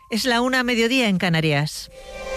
Es la 1:00 en Canarias.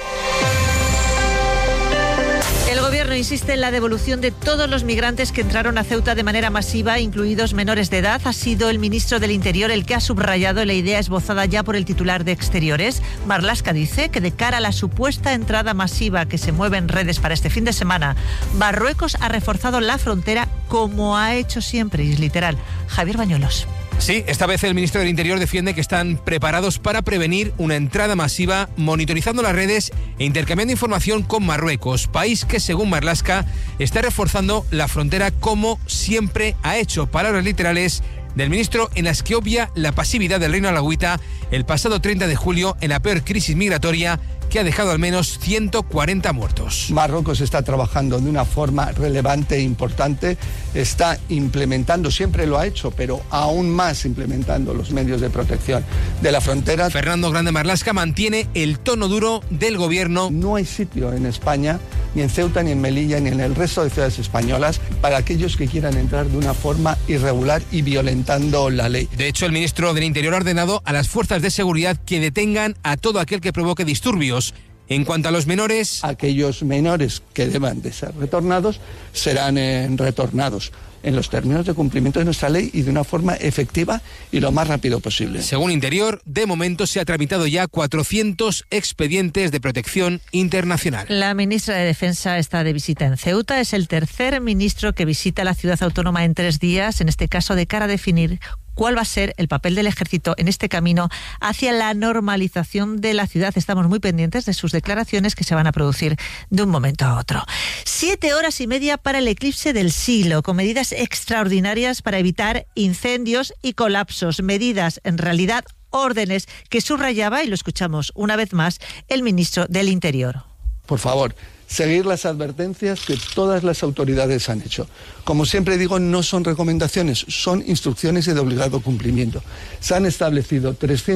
El Gobierno insiste en la devolución de todos los migrantes que entraron a Ceuta de manera masiva, incluidos menores de edad. Ha sido el ministro del Interior el que ha subrayado la idea esbozada ya por el titular de Exteriores. Marlaska dice que de cara a la supuesta entrada masiva que se mueve en redes para este fin de semana, Marruecos ha reforzado la frontera como ha hecho siempre, y es literal. Javier Bañuelos. Sí, esta vez el ministro del Interior defiende que están preparados para prevenir una entrada masiva, monitorizando las redes e intercambiando información con Marruecos, país que, según Marlaska, está reforzando la frontera como siempre ha hecho. Palabras literales del ministro en las que obvia la pasividad del reino alauita el pasado 30 de julio en la peor crisis migratoria que ha dejado al menos 140 muertos. Marruecos está trabajando de una forma relevante e importante, está implementando, siempre lo ha hecho, pero aún más implementando los medios de protección de la frontera. Fernando Grande Marlaska mantiene el tono duro del gobierno. No hay sitio en España, ni en Ceuta, ni en Melilla, ni en el resto de ciudades españolas, para aquellos que quieran entrar de una forma irregular y violentando la ley. De hecho, el ministro del Interior ha ordenado a las fuerzas de seguridad que detengan a todo aquel que provoque disturbios. En cuanto a los menores, aquellos menores que deban de ser retornados serán retornados en los términos de cumplimiento de nuestra ley y de una forma efectiva y lo más rápido posible. Según Interior, de momento se ha tramitado ya 400 expedientes de protección internacional. La ministra de Defensa está de visita en Ceuta. Es el tercer ministro que visita la ciudad autónoma en 3 días, en este caso de cara a definir cuál va a ser el papel del ejército en este camino hacia la normalización de la ciudad. Estamos muy pendientes de sus declaraciones que se van a producir de un momento a otro. 7 horas y media para el eclipse del siglo, con medidas extraordinarias para evitar incendios y colapsos. Medidas, en realidad, órdenes que subrayaba, y lo escuchamos una vez más, el ministro del Interior. Por favor, seguir las advertencias que todas las autoridades han hecho. Como siempre digo, no son recomendaciones, son instrucciones de obligado cumplimiento. Se han establecido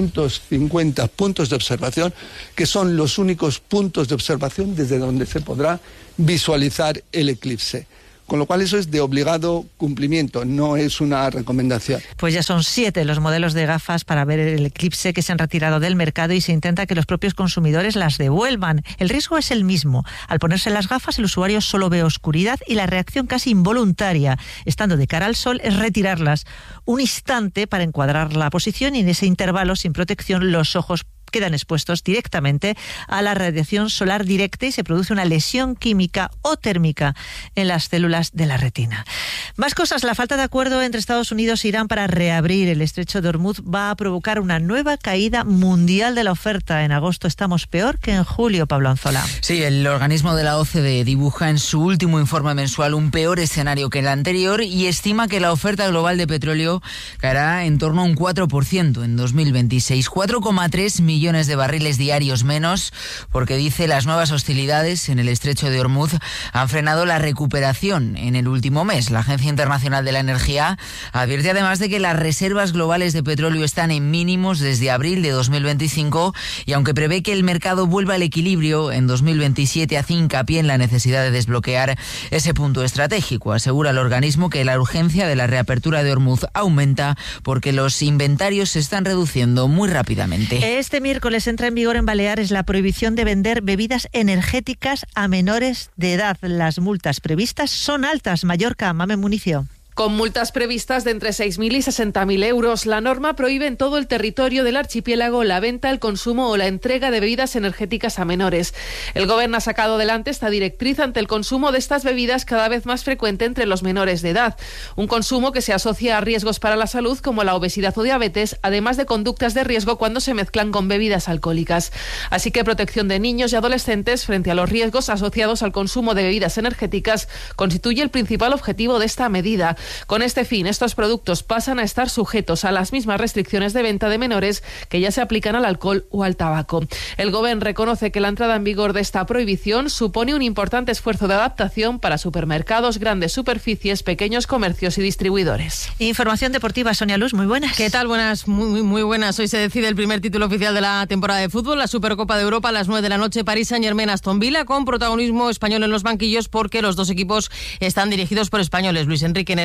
350 puntos de observación, que son los únicos puntos de observación desde donde se podrá visualizar el eclipse. Con lo cual eso es de obligado cumplimiento, no es una recomendación. Pues ya son 7 los modelos de gafas para ver el eclipse que se han retirado del mercado y se intenta que los propios consumidores las devuelvan. El riesgo es el mismo. Al ponerse las gafas, el usuario solo ve oscuridad y la reacción casi involuntaria, estando de cara al sol, es retirarlas. Un instante para encuadrar la posición y en ese intervalo sin protección los ojos quedan expuestos directamente a la radiación solar directa y se produce una lesión química o térmica en las células de la retina. Más cosas. La falta de acuerdo entre Estados Unidos e Irán para reabrir el estrecho de Hormuz va a provocar una nueva caída mundial de la oferta. En agosto estamos peor que en julio, Pablo Anzola. Sí, el organismo de la OCDE dibuja en su último informe mensual un peor escenario que el anterior y estima que la oferta global de petróleo caerá en torno a un 4% en 2026. 4,3 millones de barriles diarios menos, porque dice las nuevas hostilidades en el estrecho de Hormuz han frenado la recuperación en el último mes. La Agencia Internacional de la Energía advierte además de que las reservas globales de petróleo están en mínimos desde abril de 2025 y aunque prevé que el mercado vuelva al equilibrio en 2027, hace hincapié en la necesidad de desbloquear ese punto estratégico. Asegura el organismo que la urgencia de la reapertura de Hormuz aumenta porque los inventarios se están reduciendo muy rápidamente. Este miércoles entra en vigor en Baleares la prohibición de vender bebidas energéticas a menores de edad. Las multas previstas son altas. Mallorca, Mamen Municio. Con multas previstas de entre 6.000 y 60.000 euros, la norma prohíbe en todo el territorio del archipiélago la venta, el consumo o la entrega de bebidas energéticas a menores. El Gobierno ha sacado adelante esta directriz ante el consumo de estas bebidas cada vez más frecuente entre los menores de edad. Un consumo que se asocia a riesgos para la salud como la obesidad o diabetes, además de conductas de riesgo cuando se mezclan con bebidas alcohólicas. Así que protección de niños y adolescentes frente a los riesgos asociados al consumo de bebidas energéticas constituye el principal objetivo de esta medida. Con este fin, estos productos pasan a estar sujetos a las mismas restricciones de venta de menores que ya se aplican al alcohol o al tabaco. El Gobierno reconoce que la entrada en vigor de esta prohibición supone un importante esfuerzo de adaptación para supermercados, grandes superficies, pequeños comercios y distribuidores. Información deportiva, Sonia Luz, muy buenas. ¿Qué tal? Buenas, muy buenas. Hoy se decide el primer título oficial de la temporada de fútbol, la Supercopa de Europa a las 9 de la noche, Paris Saint-Germain-Aston Villa, con protagonismo español en los banquillos porque los dos equipos están dirigidos por españoles. Luis Enrique en el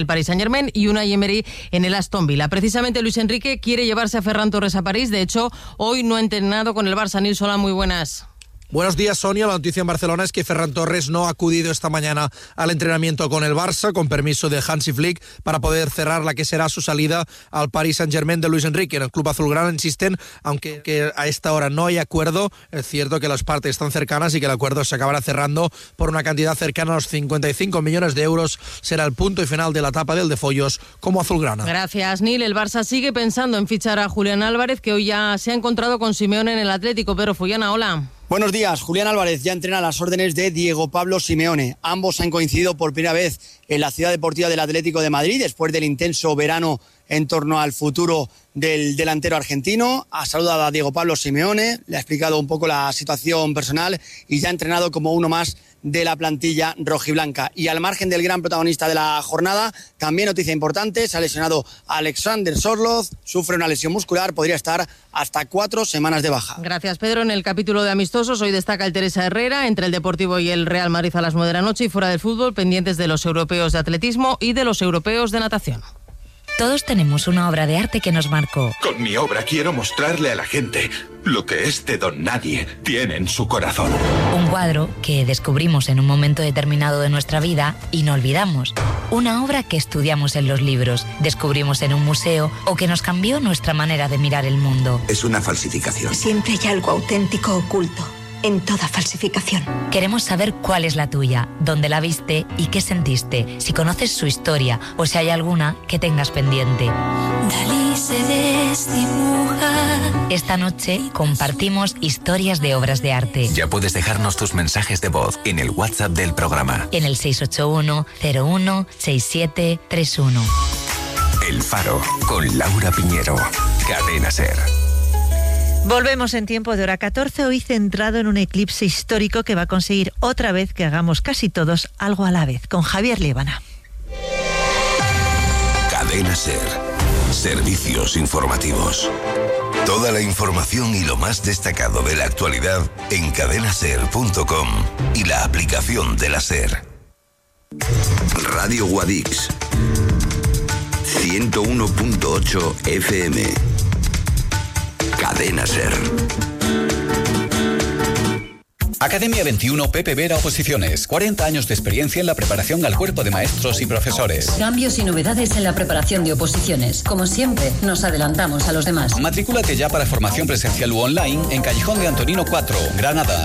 Paris Saint-Germain y Unai Emery en el Aston Villa. Precisamente Luis Enrique quiere llevarse a Ferran Torres a París. De hecho, hoy no ha entrenado con el Barça. Nils, hola, muy buenas. Buenos días, Sonia. La noticia en Barcelona es que Ferran Torres no ha acudido esta mañana al entrenamiento con el Barça, con permiso de Hansi Flick, para poder cerrar la que será su salida al Paris Saint-Germain de Luis Enrique. En el club azulgrana insisten, aunque que a esta hora no hay acuerdo, es cierto que las partes están cercanas y que el acuerdo se acabará cerrando por una cantidad cercana a los 55 millones de euros. Será el punto y final de la etapa del de Follos como azulgrana. Gracias, Nil. El Barça sigue pensando en fichar a Julián Álvarez, que hoy ya se ha encontrado con Simeone en el Atlético. Pedro Fullana, hola. Buenos días. Julián Álvarez ya entrena a las órdenes de Diego Pablo Simeone. Ambos han coincidido por primera vez en la ciudad deportiva del Atlético de Madrid después del intenso verano en torno al futuro del delantero argentino. Ha saludado a Diego Pablo Simeone, le ha explicado un poco la situación personal y ya ha entrenado como uno más de la plantilla rojiblanca. Y al margen del gran protagonista de la jornada, también noticia importante, se ha lesionado Alexander Sorloth, sufre una lesión muscular, podría estar hasta 4 semanas de baja. Gracias, Pedro. En el capítulo de amistosos, hoy destaca el Teresa Herrera, entre el Deportivo y el Real Madrid a las 9 de la noche, y fuera del fútbol, pendientes de los europeos de atletismo y de los europeos de natación. Todos tenemos una obra de arte que nos marcó. Con mi obra quiero mostrarle a la gente lo que este don nadie tiene en su corazón. Un cuadro que descubrimos en un momento determinado de nuestra vida y no olvidamos. Una obra que estudiamos en los libros, descubrimos en un museo o que nos cambió nuestra manera de mirar el mundo. Es una falsificación. Siempre hay algo auténtico oculto en toda falsificación. Queremos saber cuál es la tuya, dónde la viste y qué sentiste, si conoces su historia o si hay alguna que tengas pendiente. Dalí se desdibuja. Esta noche compartimos historias de obras de arte. Ya puedes dejarnos tus mensajes de voz en el WhatsApp del programa. En el 681 01 6731. El Faro, con Laura Piñero. Cadena SER. Volvemos en tiempo de hora 14, hoy centrado en un eclipse histórico que va a conseguir otra vez que hagamos casi todos algo a la vez, con Javier Líbana. Cadena SER. Servicios informativos. Toda la información y lo más destacado de la actualidad en cadenaser.com y la aplicación de la SER. Radio Guadix 101.8 FM. Cadena SER. Academia 21 Pepe Vera Oposiciones. 40 años de experiencia en la preparación al cuerpo de maestros y profesores. Cambios y novedades en la preparación de oposiciones. Como siempre, nos adelantamos a los demás. Matrículate ya para formación presencial u online en Callejón de Antonino 4, Granada,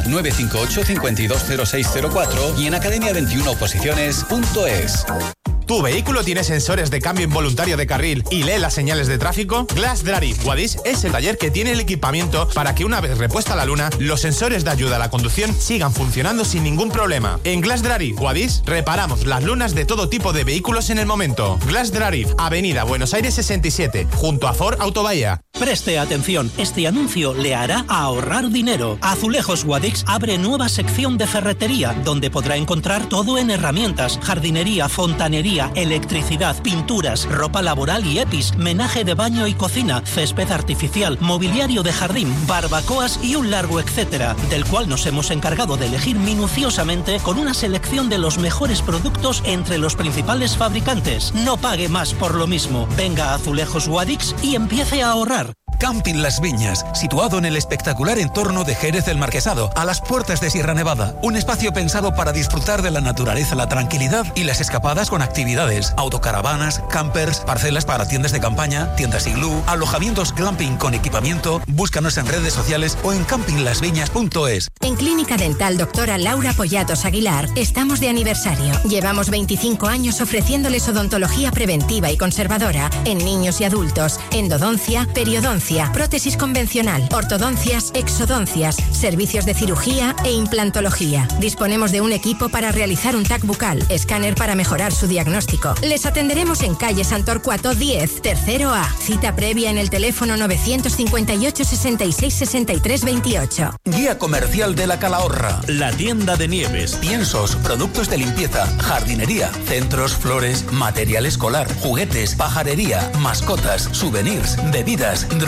958-520604 y en academia21oposiciones.es. ¿Tu vehículo tiene sensores de cambio involuntario de carril y lee las señales de tráfico? Glass Drive Guadix es el taller que tiene el equipamiento para que una vez repuesta la luna, los sensores de ayuda a la conducción sigan funcionando sin ningún problema. En Glass Drive Guadix reparamos las lunas de todo tipo de vehículos en el momento. Glass Drive, Avenida Buenos Aires 67, junto a Ford Autobahía. Preste atención, este anuncio le hará ahorrar dinero. Azulejos Guadix abre nueva sección de ferretería, donde podrá encontrar todo en herramientas, jardinería, fontanería, electricidad, pinturas, ropa laboral y EPIs, menaje de baño y cocina, césped artificial, mobiliario de jardín, barbacoas y un largo etcétera, del cual nos hemos encargado de elegir minuciosamente con una selección de los mejores productos entre los principales fabricantes. No pague más por lo mismo. Venga a Azulejos Guadix y empiece a ahorrar. Camping Las Viñas, situado en el espectacular entorno de Jerez del Marquesado, a las puertas de Sierra Nevada. Un espacio pensado para disfrutar de la naturaleza, la tranquilidad y las escapadas con actividades, autocaravanas, campers, parcelas para tiendas de campaña, tiendas iglú, alojamientos glamping con equipamiento. Búscanos en redes sociales o en campinglasviñas.es. En Clínica Dental Doctora Laura Pollatos Aguilar estamos de aniversario. Llevamos 25 años ofreciéndoles odontología preventiva y conservadora en niños y adultos, endodoncia, periodoncia, prótesis convencional, ortodoncias, exodoncias, servicios de cirugía e implantología. Disponemos de un equipo para realizar un TAC bucal, escáner para mejorar su diagnóstico. Les atenderemos en calle Santorcuato 10, tercero A. Cita previa en el teléfono 958 66 63 28. Guía comercial de la Calahorra. La tienda de Nieves. Piensos, productos de limpieza, jardinería, centros, flores, material escolar, juguetes, pajarería, mascotas, souvenirs, bebidas, droguería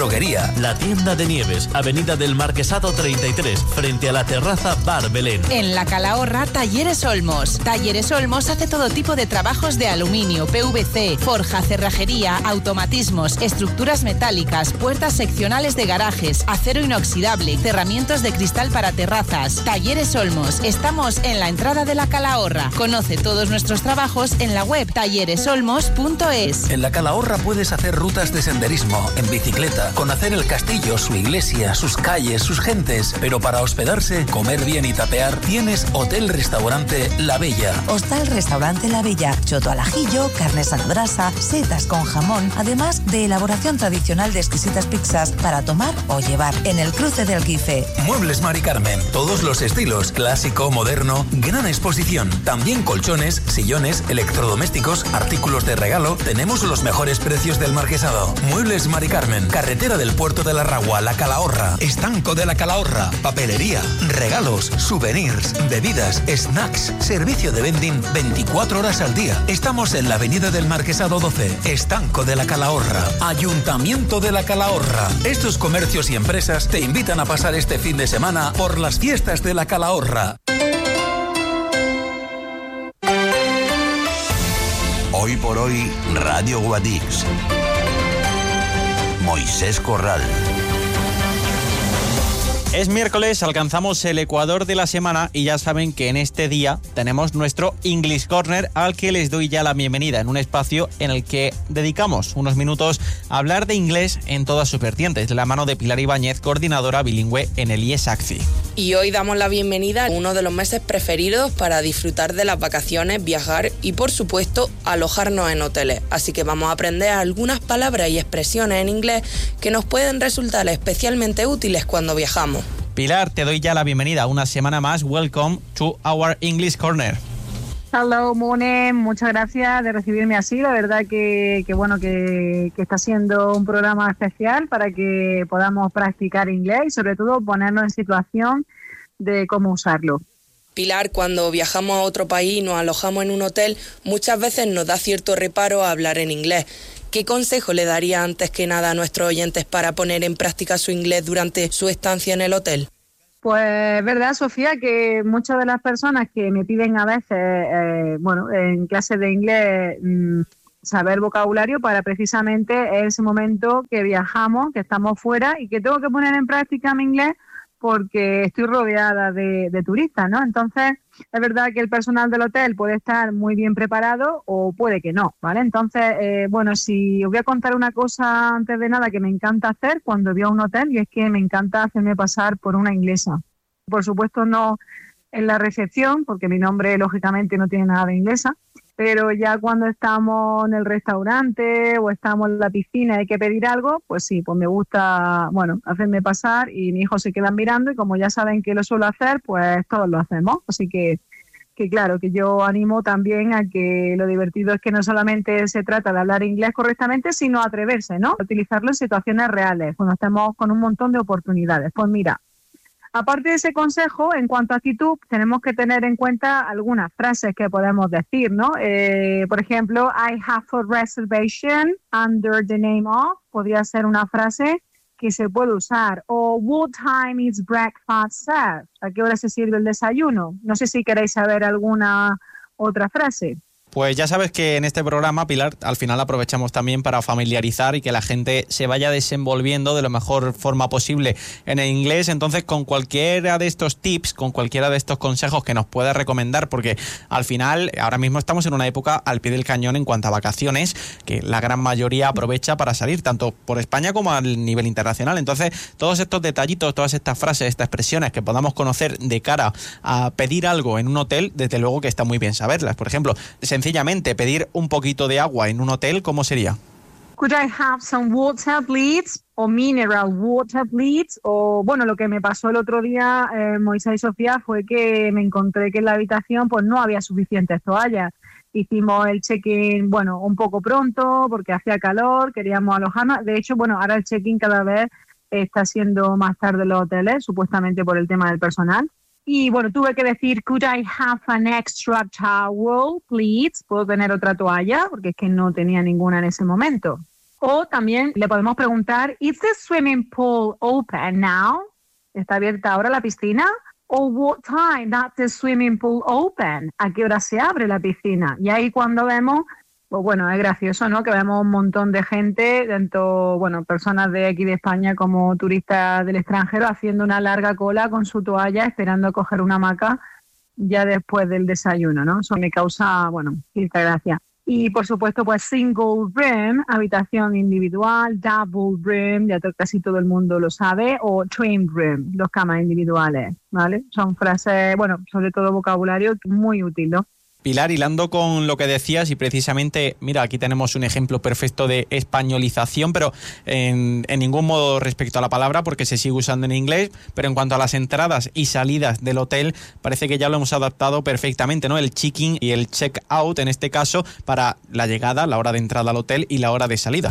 Droguería. La tienda de Nieves, Avenida del Marquesado 33, frente a la terraza Bar Belén. En La Calahorra, Talleres Olmos. Talleres Olmos hace todo tipo de trabajos de aluminio, PVC, forja, cerrajería, automatismos, estructuras metálicas, puertas seccionales de garajes, acero inoxidable, cerramientos de cristal para terrazas. Talleres Olmos. Estamos en la entrada de La Calahorra. Conoce todos nuestros trabajos en la web talleresolmos.es. En La Calahorra puedes hacer rutas de senderismo, en bicicleta, conocer el castillo, su iglesia, sus calles, sus gentes. Pero para hospedarse, comer bien y tapear, tienes Hotel-Restaurante La Bella. Hostal-Restaurante La Bella. Choto al ajillo, carnes a la brasa, setas con jamón, además de elaboración tradicional de exquisitas pizzas para tomar o llevar. En el cruce del Guife. Muebles Mari Carmen. Todos los estilos. Clásico, moderno. Gran exposición. También colchones, sillones, electrodomésticos, artículos de regalo. Tenemos los mejores precios del Marquesado. Muebles Mari Carmen. Carretera del Puerto de la Ragua, La Calahorra. Estanco de La Calahorra. Papelería. Regalos. Souvenirs. Bebidas. Snacks. Servicio de vending 24 horas al día. Estamos en la Avenida del Marquesado 12. Estanco de La Calahorra. Ayuntamiento de La Calahorra. Estos comercios y empresas te invitan a pasar este fin de semana por las fiestas de La Calahorra. Hoy por hoy, Radio Guadix. Moisés Corral. Es miércoles, alcanzamos el ecuador de la semana y ya saben que en este día tenemos nuestro English Corner, al que les doy ya la bienvenida en un espacio en el que dedicamos unos minutos a hablar de inglés en todas sus vertientes, de la mano de Pilar Ibáñez, coordinadora bilingüe en el IES ACCI. Y hoy damos la bienvenida a uno de los meses preferidos para disfrutar de las vacaciones, viajar y, por supuesto, alojarnos en hoteles. Así que vamos a aprender algunas palabras y expresiones en inglés que nos pueden resultar especialmente útiles cuando viajamos. Pilar, te doy ya la bienvenida una semana más. Welcome to our English Corner. Hello, Mone, muchas gracias de recibirme así. La verdad que está siendo un programa especial para que podamos practicar inglés y sobre todo ponernos en situación de cómo usarlo. Pilar, cuando viajamos a otro país y nos alojamos en un hotel, muchas veces nos da cierto reparo a hablar en inglés. ¿Qué consejo le daría antes que nada a nuestros oyentes para poner en práctica su inglés durante su estancia en el hotel? Pues verdad, Sofía, que muchas de las personas que me piden a veces, en clases de inglés, saber vocabulario para precisamente ese momento que viajamos, que estamos fuera y que tengo que poner en práctica mi inglés porque estoy rodeada de turistas, ¿no? Entonces, es verdad que el personal del hotel puede estar muy bien preparado o puede que no, ¿vale? Entonces, si os voy a contar una cosa antes de nada que me encanta hacer cuando voy a un hotel, y es que me encanta hacerme pasar por una inglesa. Por supuesto, no en la recepción, porque mi nombre, lógicamente, no tiene nada de inglesa, pero ya cuando estamos en el restaurante o estamos en la piscina y hay que pedir algo, pues sí, pues me gusta, hacerme pasar y mis hijos se quedan mirando y como ya saben que lo suelo hacer, pues todos lo hacemos. Así que claro, que yo animo también a que lo divertido es que no solamente se trata de hablar inglés correctamente, sino atreverse, ¿no? Utilizarlo en situaciones reales, cuando estemos con un montón de oportunidades. Pues mira, aparte de ese consejo, en cuanto a actitud, tenemos que tener en cuenta algunas frases que podemos decir, ¿no? Por ejemplo, I have a reservation under the name of, podría ser una frase que se puede usar. O what time is breakfast served? ¿A qué hora se sirve el desayuno? No sé si queréis saber alguna otra frase. Pues ya sabes que en este programa, Pilar, al final aprovechamos también para familiarizar y que la gente se vaya desenvolviendo de la mejor forma posible en el inglés. Entonces, con cualquiera de estos tips, con cualquiera de estos consejos que nos pueda recomendar, porque al final, ahora mismo estamos en una época al pie del cañón en cuanto a vacaciones, que la gran mayoría aprovecha para salir, tanto por España como a nivel internacional. Entonces, todos estos detallitos, todas estas frases, estas expresiones que podamos conocer de cara a pedir algo en un hotel, desde luego que está muy bien saberlas. Por ejemplo, sencillamente pedir un poquito de agua en un hotel, ¿cómo sería? Could I have some water, please? O mineral water, please. O bueno, lo que me pasó el otro día, Moisés y Sofía, fue que me encontré que en la habitación pues no había suficientes toallas. Hicimos el check-in, un poco pronto porque hacía calor, queríamos alojarnos. De hecho, ahora el check-in cada vez está siendo más tarde en los hoteles, supuestamente por el tema del personal. Y tuve que decir, could I have an extra towel, please? ¿Puedo tener otra toalla? Porque es que no tenía ninguna en ese momento. O también le podemos preguntar, ¿Is the swimming pool open now? ¿Está abierta ahora la piscina? O what time does the swimming pool open? ¿A qué hora se abre la piscina? Y ahí cuando vemos, pues bueno, es gracioso, ¿no? Que vemos un montón de gente, tanto, bueno, personas de aquí de España como turistas del extranjero, haciendo una larga cola con su toalla, esperando a coger una hamaca ya después del desayuno, ¿no? Eso me causa, bueno, cierta gracia. Y, por supuesto, pues single room, habitación individual, double room, ya casi todo el mundo lo sabe, o twin room, 2 camas individuales, ¿vale? Son frases, bueno, sobre todo vocabulario muy útil, ¿no? Pilar, hilando con lo que decías y precisamente, mira, aquí tenemos un ejemplo perfecto de españolización, pero en ningún modo respecto a la palabra porque se sigue usando en inglés, pero en cuanto a las entradas y salidas del hotel, parece que ya lo hemos adaptado perfectamente, ¿no? El check-in y el check-out, en este caso, para la llegada, la hora de entrada al hotel y la hora de salida.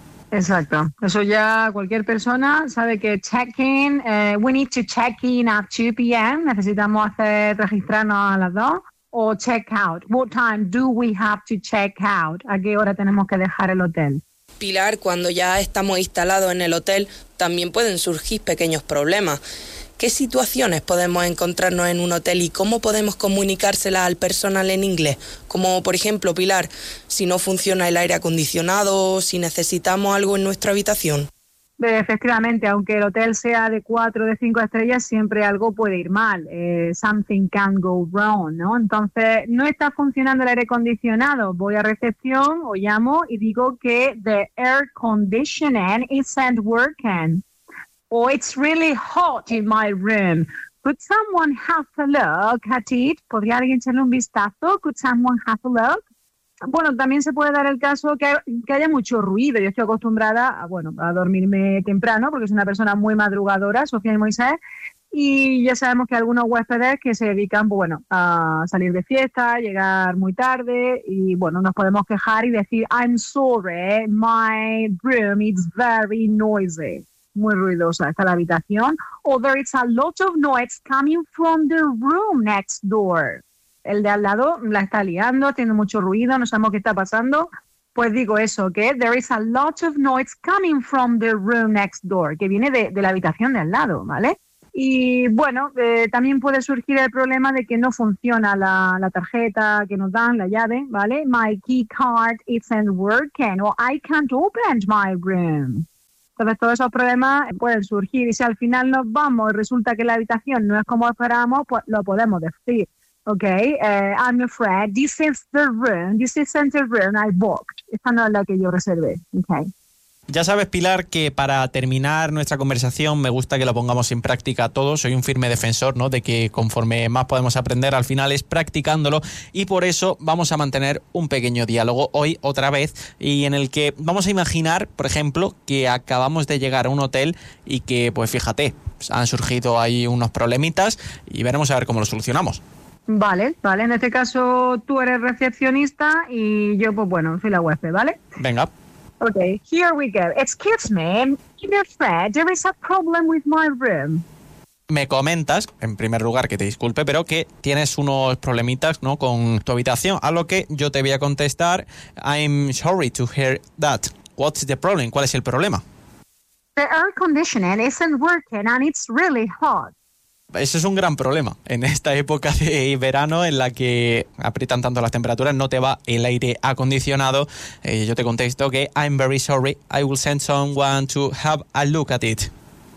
Exacto. Eso ya cualquier persona sabe que check-in, we need to check-in at 2 p.m., necesitamos registrarnos a las 2. O check out. What time do we have to check out? ¿A qué hora tenemos que dejar el hotel? Pilar, cuando ya estamos instalados en el hotel, también pueden surgir pequeños problemas. ¿Qué situaciones podemos encontrarnos en un hotel y cómo podemos comunicárselas al personal en inglés? Como, por ejemplo, Pilar, si no funciona el aire acondicionado o si necesitamos algo en nuestra habitación. Efectivamente, aunque el hotel sea de 4 o de 5 estrellas, siempre algo puede ir mal. Something can go wrong, ¿no? Entonces, no está funcionando el aire acondicionado. Voy a recepción o llamo y digo que the air conditioning isn't working. O it's really hot in my room. Could someone have a look at it? ¿Podría alguien echarle un vistazo? Could someone have a look? Bueno, también se puede dar el caso que haya mucho ruido. Yo estoy acostumbrada a dormirme temprano porque soy una persona muy madrugadora, Sofía y Moisés, y ya sabemos que algunos huéspedes que se dedican a salir de fiesta, llegar muy tarde y nos podemos quejar y decir I'm sorry, my room is very noisy. Muy ruidosa está la habitación. O there is a lot of noise coming from the room next door. El de al lado la está liando, tiene mucho ruido, no sabemos qué está pasando. Pues digo eso, que there is a lot of noise coming from the room next door, que viene de la habitación de al lado, ¿vale? Y también puede surgir el problema de que no funciona la tarjeta que nos dan, la llave, ¿vale? My key card isn't working, o I can't open my room. Entonces todos esos problemas pueden surgir y si al final nos vamos y resulta que la habitación no es como esperábamos, pues lo podemos decir. Okay, I'm afraid this isn't the room I booked. Esta no es la que yo reservé. Okay. Ya sabes, Pilar, que para terminar nuestra conversación me gusta que lo pongamos en práctica todos. Soy un firme defensor, ¿no?, de que conforme más podemos aprender, al final es practicándolo y por eso vamos a mantener un pequeño diálogo hoy otra vez y en el que vamos a imaginar, por ejemplo, que acabamos de llegar a un hotel y que, pues fíjate, han surgido ahí unos problemitas y veremos a ver cómo lo solucionamos. Vale. En este caso tú eres recepcionista y yo, soy la huésped, ¿vale? Venga. Okay, here we go. Excuse me, I'm afraid there is a problem with my room. Me comentas, en primer lugar, que te disculpe, pero que tienes unos problemitas, ¿no?, con tu habitación, a lo que yo te voy a contestar, I'm sorry to hear that. What's the problem? ¿Cuál es el problema? The air conditioning isn't working and it's really hot. Ese es un gran problema. En esta época de verano en la que aprietan tanto las temperaturas, no te va el aire acondicionado. Yo te contesto que I'm very sorry. I will send someone to have a look at it.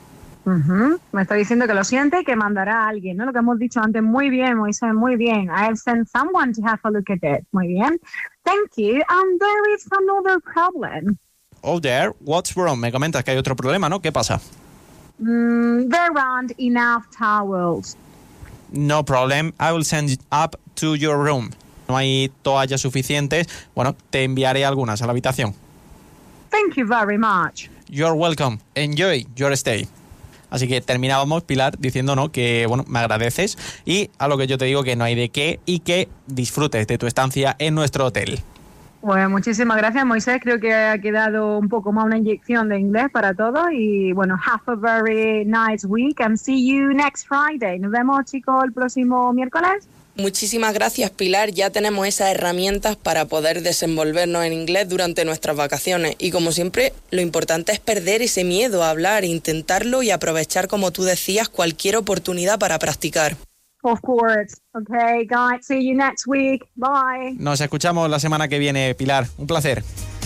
Me está diciendo que lo siente y que mandará a alguien, ¿no? Lo que hemos dicho antes. Muy bien, Moisés, muy bien. I'll send someone to have a look at it. Muy bien. Thank you. There is another problem. Oh, there. What's wrong? Me comentas que hay otro problema, ¿no? ¿Qué pasa? There aren't enough towels. No problem. I will send it up to your room. No hay toallas suficientes. Bueno, te enviaré algunas a la habitación. Thank you very much. You're welcome. Enjoy your stay. Así que terminábamos, Pilar, diciendo, ¿no?, que me agradeces y a lo que yo te digo que no hay de qué y que disfrutes de tu estancia en nuestro hotel. Bueno, muchísimas gracias, Moisés. Creo que ha quedado un poco más una inyección de inglés para todos. Y have a very nice week and see you next Friday. Nos vemos, chicos, el próximo miércoles. Muchísimas gracias, Pilar. Ya tenemos esas herramientas para poder desenvolvernos en inglés durante nuestras vacaciones. Y como siempre, lo importante es perder ese miedo a hablar, intentarlo y aprovechar, como tú decías, cualquier oportunidad para practicar. Of course. Okay, guys. See you next week. Bye. Nos escuchamos la semana que viene, Pilar. Un placer.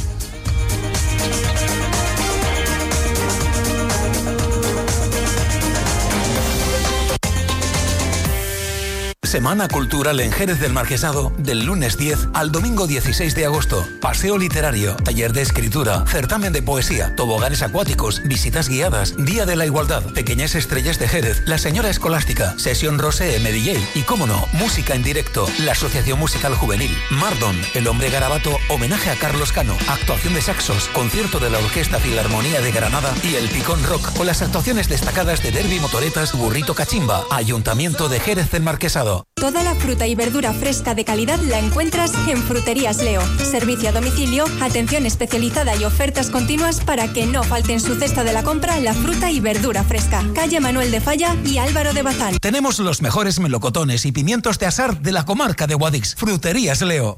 Semana Cultural en Jerez del Marquesado del lunes 10 al domingo 16 de agosto. Paseo literario, taller de escritura, certamen de poesía, toboganes acuáticos, visitas guiadas, Día de la Igualdad, Pequeñas Estrellas de Jerez, La Señora Escolástica, Sesión Rosé MDJ y, cómo no, música en directo, la Asociación Musical Juvenil, Mardon, El Hombre Garabato, homenaje a Carlos Cano, actuación de saxos, concierto de la Orquesta Filarmonía de Granada y el Picón Rock, con las actuaciones destacadas de Derby Motoretas, Burrito Cachimba, Ayuntamiento de Jerez del Marquesado. Toda la fruta y verdura fresca de calidad la encuentras en Fruterías Leo. Servicio a domicilio, atención especializada y ofertas continuas para que no falte en su cesta de la compra la fruta y verdura fresca. Calle Manuel de Falla y Álvaro de Bazán. Tenemos los mejores melocotones y pimientos de asar de la comarca de Guadix. Fruterías Leo.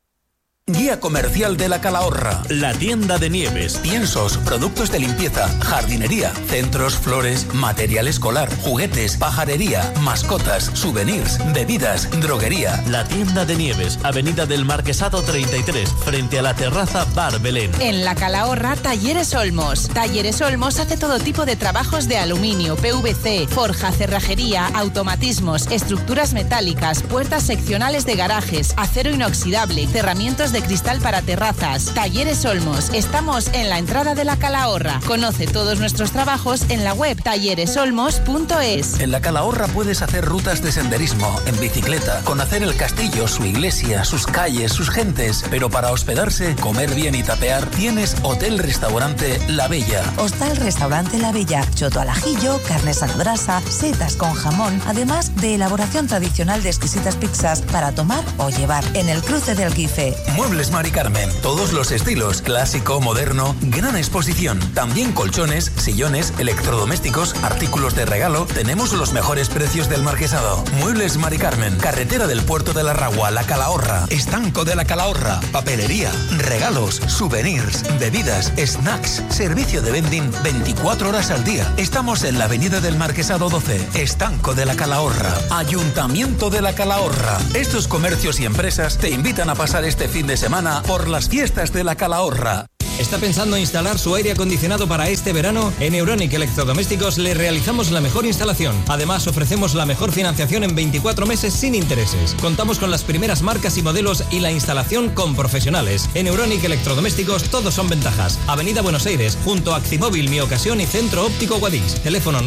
Guía comercial de la Calahorra. La tienda de Nieves. Piensos, productos de limpieza, jardinería, centros, flores, material escolar, juguetes, pajarería, mascotas, souvenirs, bebidas, droguería. La tienda de Nieves, Avenida del Marquesado 33, frente a la terraza Bar Belén. En la Calahorra, Talleres Olmos. Talleres Olmos hace todo tipo de trabajos de aluminio, PVC, forja, cerrajería, automatismos, estructuras metálicas, puertas seccionales de garajes, acero inoxidable, cerramientos de cristal para terrazas. Talleres Olmos. Estamos en la entrada de la Calahorra. Conoce todos nuestros trabajos en la web talleresolmos.es. En la Calahorra puedes hacer rutas de senderismo, en bicicleta, conocer el castillo, su iglesia, sus calles, sus gentes. Pero para hospedarse, comer bien y tapear, tienes Hotel-Restaurante La Bella. Hostal-Restaurante La Bella. Choto al ajillo, carnes a la brasa, setas con jamón, además de elaboración tradicional de exquisitas pizzas para tomar o llevar. En el cruce del Guife. Muebles Mari Carmen, todos los estilos, clásico, moderno, gran exposición. También colchones, sillones, electrodomésticos, artículos de regalo. Tenemos los mejores precios del Marquesado. Muebles Mari Carmen, carretera del Puerto de la Ragua, La Calahorra, estanco de la Calahorra, papelería, regalos, souvenirs, bebidas, snacks, servicio de vending 24 horas al día. Estamos en la avenida del Marquesado 12, estanco de la Calahorra, Ayuntamiento de la Calahorra. Estos comercios y empresas te invitan a pasar este fin de semana por las fiestas de la Calahorra. ¿Está pensando en instalar su aire acondicionado para este verano? En Euronic Electrodomésticos le realizamos la mejor instalación. Además, ofrecemos la mejor financiación en 24 meses sin intereses. Contamos con las primeras marcas y modelos y la instalación con profesionales. En Euronic Electrodomésticos todos son ventajas. Avenida Buenos Aires, junto a Actimóvil, Mi Ocasión y Centro Óptico Guadix. Teléfono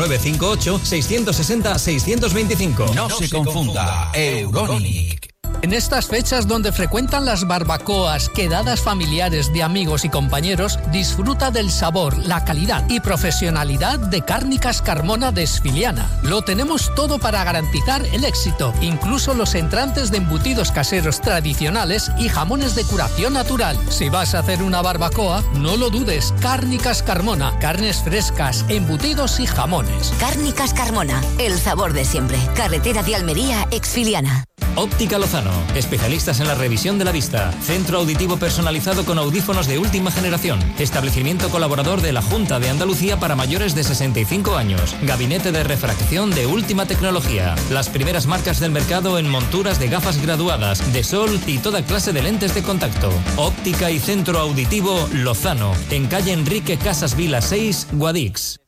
958-660-625. No se confunda. Euronic. En estas fechas donde frecuentan las barbacoas, quedadas familiares de amigos y compañeros, disfruta del sabor, la calidad y profesionalidad de Cárnicas Carmona de Esfiliana. Lo tenemos todo para garantizar el éxito, incluso los entrantes de embutidos caseros tradicionales y jamones de curación natural. Si vas a hacer una barbacoa, no lo dudes, Cárnicas Carmona, carnes frescas, embutidos y jamones. Cárnicas Carmona, el sabor de siempre. Carretera de Almería, Exfiliana. Óptica Lozano, especialistas en la revisión de la vista. Centro auditivo personalizado con audífonos de última generación. Establecimiento colaborador de la Junta de Andalucía para mayores de 65 años. Gabinete de refracción de última tecnología. Las primeras marcas del mercado en monturas de gafas graduadas, de sol y toda clase de lentes de contacto. Óptica y Centro Auditivo Lozano, en calle Enrique Casas Vila 6, Guadix.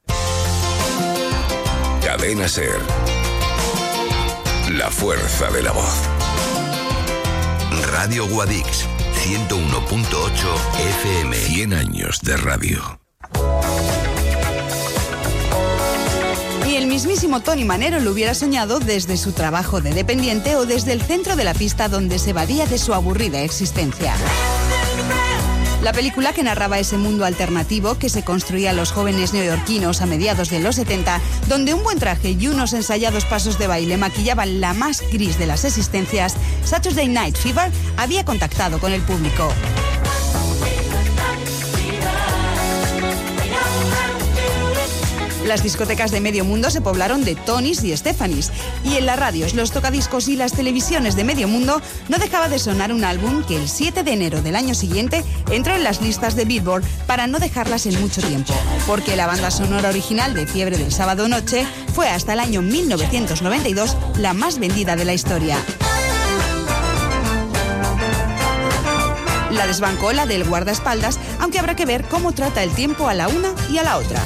Cadena SER. La fuerza de la voz. Radio Guadix, 101.8 FM. 100 años de radio. Y el mismísimo Tony Manero lo hubiera soñado desde su trabajo de dependiente o desde el centro de la pista donde se evadía de su aburrida existencia. La película que narraba ese mundo alternativo que se construían los jóvenes neoyorquinos a mediados de los 70, donde un buen traje y unos ensayados pasos de baile maquillaban la más gris de las existencias, Saturday Night Fever había contactado con el público. Las discotecas de medio mundo se poblaron de Tonys y Stephanies. Y en las radios, los tocadiscos y las televisiones de medio mundo no dejaba de sonar un álbum que el 7 de enero del año siguiente entró en las listas de Billboard para no dejarlas en mucho tiempo. Porque la banda sonora original de Fiebre del Sábado Noche fue hasta el año 1992 la más vendida de la historia. La desbancó la del guardaespaldas, aunque habrá que ver cómo trata el tiempo a la una y a la otra.